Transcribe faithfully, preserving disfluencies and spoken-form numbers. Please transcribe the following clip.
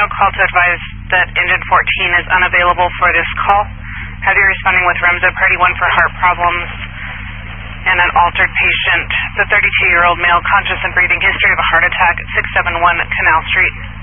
no call to advise that engine fourteen is unavailable for this call. Have you responding with REMSA Party one for heart problems and an altered patient, the thirty-two-year-old male, conscious and breathing, history of a heart attack at six seven one Canal Street.